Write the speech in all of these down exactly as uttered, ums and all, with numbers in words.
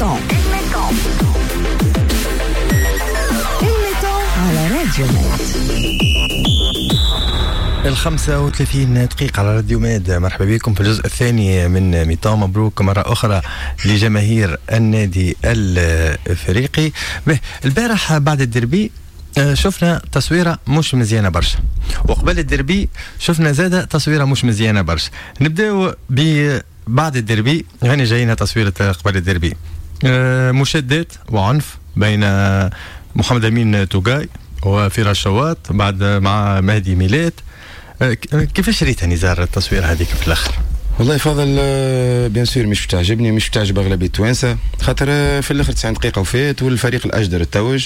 الميتون الميتون على راديو ميد. الخمسة وثلاثين دقيقة على راديو ميد. مرحبا بكم في الجزء الثاني من ميتون. مبروك مرة أخرى لجماهير النادي الإفريقي. البارح بعد الدربي شفنا تصويرة مش مزيانة برشا، وقبل الدربي شفنا زادة تصويرة مش مزيانة برشا. نبداو بعد الدربي، هاني جاينا تصويرة قبل الدربي، مشادات وعنف بين محمد أمين توغاي وفراس شواط بعد مع مهدي ميلاد. كيفاش ريت نزار التصوير هذيك في الاخر؟ والله فاضل بيان سور مش بتعجبني، مش بتعجب اغلبيه التوانسه، خاطر في الاخر تسعين دقيقه وفات والفريق الاجدر التوج،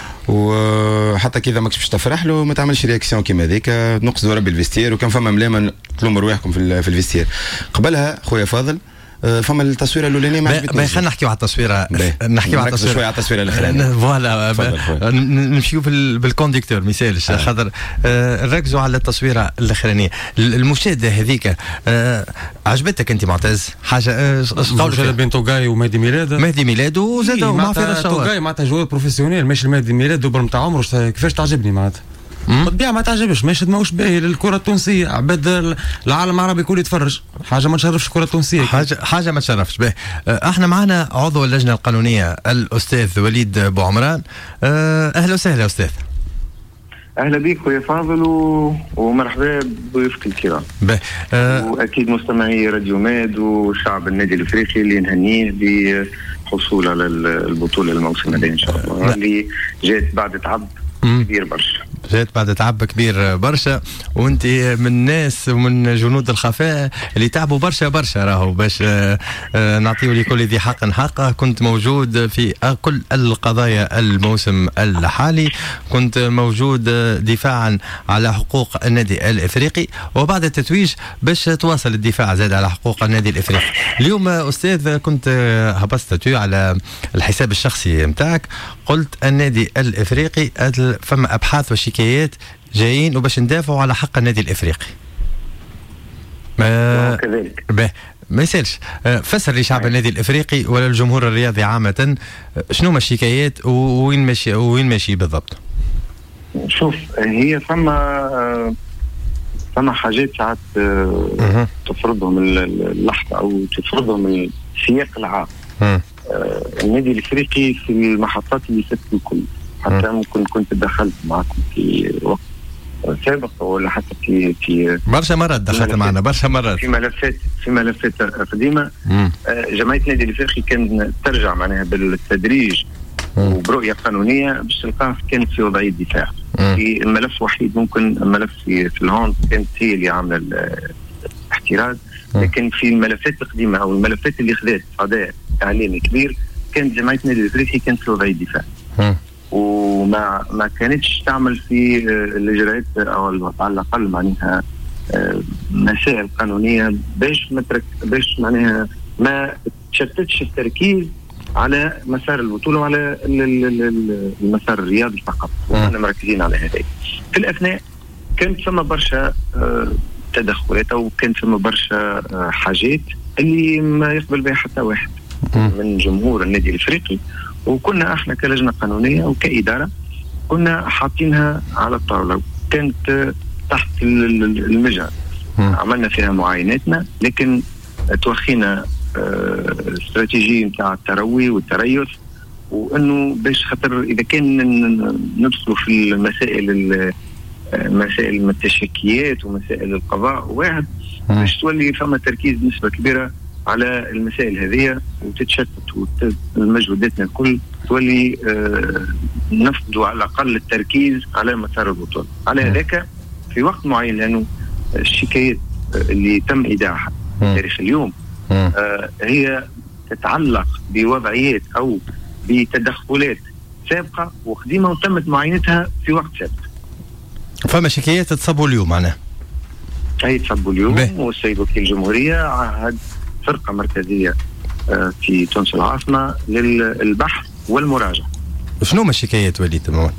وحتى كذا ماكش باش تفرح له ما تعملش رياكسيون كيما هذيك، نقصدوا ربي الفيستير، وكان فما ملامه تلوموا رواحكم في الفيستير. قبلها خويا فاضل فما التصويره الاولانيه ما عجبتنيش. خلينا نحكيو على التصويره، نحكيو على التصويره شويه على التصويره الاخرانيه. فوالا نمشيو بالكونديكتور ما يسالش، خاطر نركزوا على التصويره الاخرانيه. المشاهده هذيك عجبتك انت معتز؟ حاجه قولك بين توغاي ومهدي ميلاد، مهدي ميلاد وزاد مع فراس شواط. توغاي معناتها جوار بروفيسيونيل، ماشي مهدي ميلاد دوبر نتاع عمره. كيفاش تعجبني معناتها؟ بالطبيعة ما تعجبش، ماشي ماهوش باهي للكرة التونسية. عباد العالم العربي كل يتفرج، حاجة ما تشرفش الكرة التونسية، حاجة حاجة ما تشرفش به. احنا معنا عضو اللجنة القانونية الأستاذ وليد بوعمران. أهلا وسهلا أستاذ. أهلا بك خويا فاضل و... ومرحبا بضيوفك الكرام. أه... وأكيد مستمعي راديو ميد وشعب النادي الإفريقي اللي نهنيه بحصول على البطولة الموسم هذا إن شاء الله، اللي جات بعد تعب كبير برشا. جات بعد تعب كبير برشا، وانت من الناس ومن جنود الخفاء اللي تعبوا برشا برشا راهو باش نعطيو لكل ذي حق حقه. كنت موجود في كل القضايا الموسم الحالي، كنت موجود دفاعا على حقوق النادي الافريقي، وبعد التتويج باش تواصل الدفاع زاد على حقوق النادي الافريقي. اليوم استاذ كنت هبطت على الحساب الشخصي متاعك، قلت النادي الافريقي فما ابحاث وشكايات جايين وباش ندافعوا على حق النادي الافريقي. ما كذلك به ما يسالش. فسر لي شعب النادي الافريقي ولا الجمهور الرياضي عامه شنو هما الشكايات ووين ماشي وين ماشي بالضبط؟ شوف، هي فما فما حاجات ساعات تفرضهم اللحظه او تفرضهم السياق العام. النادي الافريقي في المحطات اللي فاتت الكل، حتى ممكن كنت دخلت معكم في وقت سابق ولا حتى في في برشا مرات دخلت معنا برشا مرات في ملفات في ملفات قديمه. جمعيه النادي الافريقي كان ترجع معناها بالتدريج وبرؤيه قانونيه باش تلقاها كانت في وضعيه دفاع. في الملف وحيد ممكن الملف في, في الهون كانت هي اللي عامله الاحتراز، لكن في الملفات القديمه او الملفات اللي خذت صدى اعلامي كبير كانت جمعيه النادي الافريقي كانت في وضعيه دفاع، وما ما كانتش تعمل في الاجراءات او على الاقل معناها مسائل قانونيه باش مترك باش معناها ما تشتتش التركيز على مسار البطوله وعلى المسار الرياضي فقط. وكنا مركزين على هذا. في الاثناء كانت ثم برشا تدخلات او كانت ثم برشا حاجات اللي ما يقبل بها حتى واحد من جمهور النادي الافريقي، وكنا احنا كلجنه قانونيه وكاداره كنا حاطينها على الطاوله، كانت تحت المجهر. عملنا فيها معايناتنا، لكن توخينا استراتيجيه نتاع التروي والتريث، وانه باش خاطر اذا كان ندخلوا في المسائل مسائل التشكيات ومسائل القضاء واحد باش تولي فما تركيز نسبه كبيره على المسائل هذه وتتشتت والمجهوداتنا الكل تولي آه نفقدوا على الاقل التركيز على مسار البطوله. على هذاك في وقت معين، لانه الشكايات اللي تم ايداعها في تاريخ اليوم آه هي تتعلق بوضعيات او بتدخلات سابقه وقديمه وتمت معاينتها في وقت سابق. فما شكايات تصبوا اليوم معناها؟ هي تصبوا اليوم، والسيد وكيل الجمهوريه عهد فرقة مركزية في تونس العاصمة للبحث والمراجعة. شنو ما الشكايات وليد تماما؟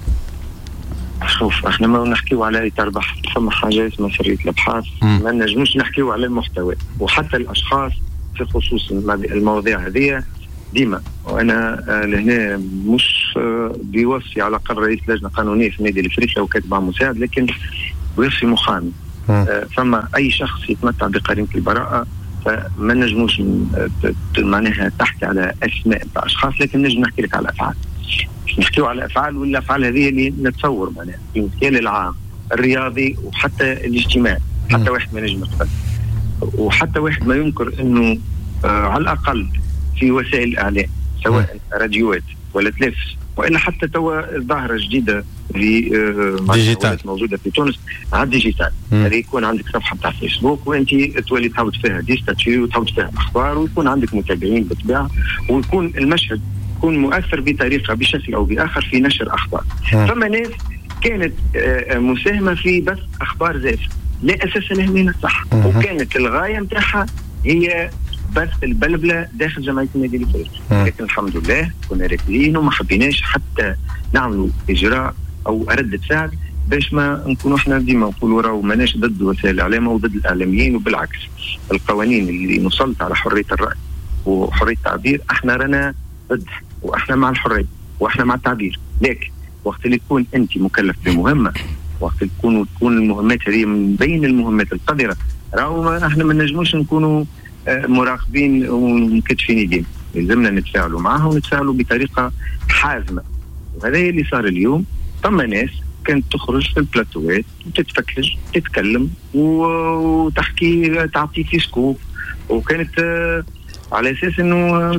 شوف، احنا ما نحكيو على اطار بحث، ثم حاجة اسمها سرية الابحاث، ما نجموش نحكيو على المحتوى، وحتى الاشخاص في خصوص المواضيع هذه ديما، وانا آه لهنا مش آه بيوصي على الاقل رئيس لجنه قانونيه في النادي الافريقي او كاتب عام مساعد، لكن بيوصي محامي. آه فما اي شخص يتمتع بقرينه البراءه فما نجموش معناها تحكي على اسماء بتاع اشخاص، لكن نجم نحكي لك على الافعال. نحكيو على الافعال، والافعال هذه اللي نتصور معناها في المثال العام الرياضي وحتى الاجتماعي، حتى واحد ما نجم يقبل، وحتى واحد ما ينكر انه آه على الاقل في وسائل الاعلام سواء راديوات ولا تلفز والا حتى توا ظاهره جديده في آه ديجيتال موجوده في تونس على الديجيتال. هذه يكون عندك صفحه بتاع فيسبوك وانت تولي تحط فيها دي ستاتيو وتحط فيها اخبار، ويكون عندك متابعين بالطبيعه، ويكون المشهد يكون مؤثر بطريقه بشكل او باخر في نشر اخبار. فما ناس كانت آه مساهمه في بث اخبار زائفه لا اساس لها من الصح، وكانت الغايه نتاعها هي بث البلبله داخل جمعيه النادي الافريقي. لكن الحمد لله كنا راكبين وما حبيناش حتى نعملوا اجراء او رده فعل باش ما نكونوا احنا ديما نقولوا راهو ماناش ضد وسائل الاعلام وضد الاعلاميين، وبالعكس القوانين اللي نسلط على حريه الراي وحريه التعبير احنا رانا ضدها، واحنا مع الحريه واحنا مع التعبير. لكن وقت اللي تكون انت مكلف بمهمه، وقت اللي تكون تكون المهمات هذه من بين المهمات القذره، راهو احنا ما نجموش نكونوا مراقبين ومكتفين يدين، لازمنا نتفاعلوا معها ونتفاعلوا بطريقه حازمه. وهذا اللي صار اليوم. ثم ناس كانت تخرج في البلاتوات وتتفكج تتكلم وتحكي تعطي في سكوب، وكانت على اساس انه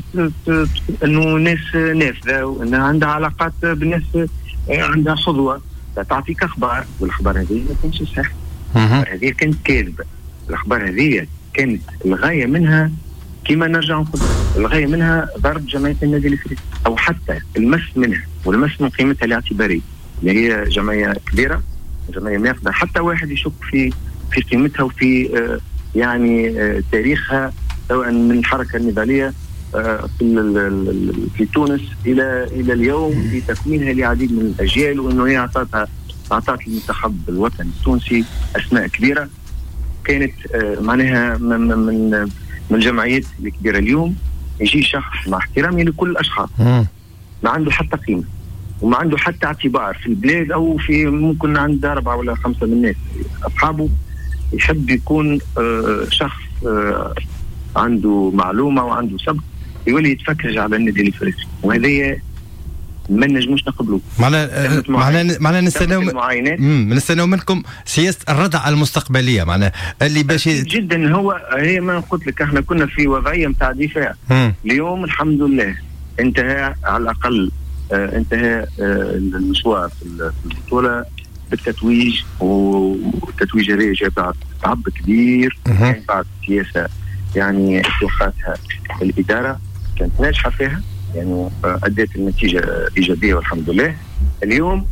انه ناس نافذه وانها عندها علاقات بالناس، عندها حظوه تعطيك اخبار، والاخبار هذه ما كانتش صحيحه. هذه كانت كاذبه. الاخبار هذه كانت الغايه منها كما نرجع نقول الغايه منها ضرب جمعيه النادي الافريقي، او حتى المس منها والمس من قيمتها الاعتباريه، اللي هي جمعيه كبيره، جمعيه ناقده حتى واحد يشك في في قيمتها وفي آه يعني آه تاريخها، سواء من الحركه النضاليه آه في في تونس الى الى اليوم في تكوينها لعديد من الاجيال، وانه هي اعطتها اعطت المنتخب الوطني التونسي اسماء كبيره. كانت آه معناها من من من الجمعيات الكبيره اليوم يجي شخص مع احترامي لكل الاشخاص ما عنده حتى قيمه وما عنده حتى اعتبار في البلاد او في ممكن عند اربعه ولا خمسه من الناس اصحابه، يحب يكون آه شخص آه عنده معلومه وعنده سبق يولي يتفكج على النادي الافريقي، وهذا ما نجموش نقبلوه. معنا معنا معنا نستناو من نستناو منكم سياسه الردع المستقبليه، معناها اللي باش جدا. هو هي ما قلت لك احنا كنا في وضعيه نتاع دفاع. اليوم الحمد لله انتهى على الاقل آه انتهى آه المشوار في البطوله بالتتويج، والتتويج هذا جاء بعد تعب كبير، كان بعد سياسه يعني اتخاذها الاداره كانت ناجحه فيها، يعني ادت النتيجه ايجابيه والحمد لله. اليوم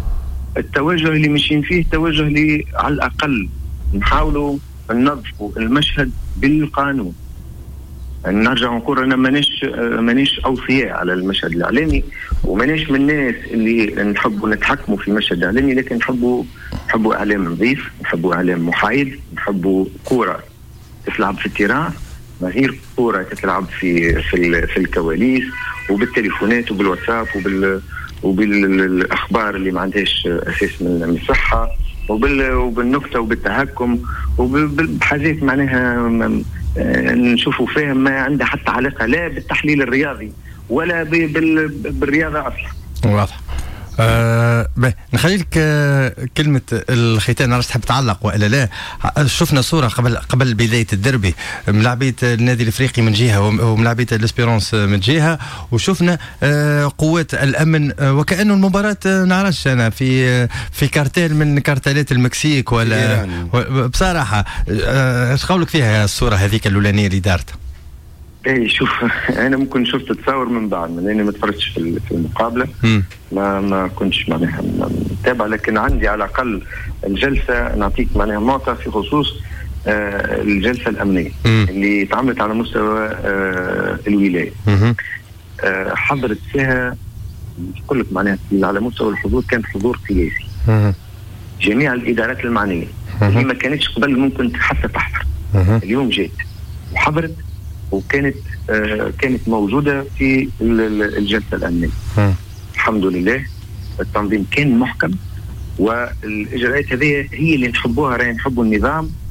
التوجه اللي ماشيين فيه توجه اللي على الاقل نحاولوا ننظفوا المشهد بالقانون. يعني نرجع نقول انا مانيش مانيش اوفياء على المشهد الاعلامي، ومانيش من الناس اللي نحبوا نتحكموا في المشهد الاعلامي، لكن نحبوا نحبوا اعلام نظيف، نحبوا اعلام محايد، نحبوا كوره تلعب في التراث، ما هي كوره تلعب في في في الكواليس وبالتليفونات وبالواتساب وبال وبالاخبار اللي ما عندهاش اساس من الصحه، وبال وبالنكته وبالتهكم وبحاجات معناها نشوفوا فيها ما عندها حتى علاقه لا بالتحليل الرياضي ولا بالرياضه اصلا. واضح. أه نخلي لك أه كلمة الختام، نعرف تحب تعلق وإلا لا. شفنا صورة قبل قبل بداية الدربي ملاعبية النادي الإفريقي من جهة وملاعبية الإسبيرونس من جهة، وشفنا أه قوات الأمن أه وكأنه المباراة أه نعرفش أنا في أه في كارتيل من كارتيلات المكسيك ولا بصراحة ايش قولك فيها الصورة هذيك الأولانية اللي دارت؟ اي شوف انا ممكن شفت تصور من بعد، من اني ما تفرجتش في المقابله م. ما ما كنتش معناها متابع، لكن عندي على الاقل الجلسه نعطيك معناها معطى في خصوص آه الجلسه الامنيه م. اللي تعملت على مستوى آه الولايه. آه حضرت فيها نقول لك معناها على مستوى الحضور كان حضور قياسي. م. جميع الادارات المعنيه اللي ما كانتش قبل ممكن حتى تحضر اليوم جات وحضرت وكانت آه كانت موجوده في الجلسه الامنيه. م. الحمد لله التنظيم كان محكم، والاجراءات هذه هي اللي نحبوها، راهي نحبوا النظام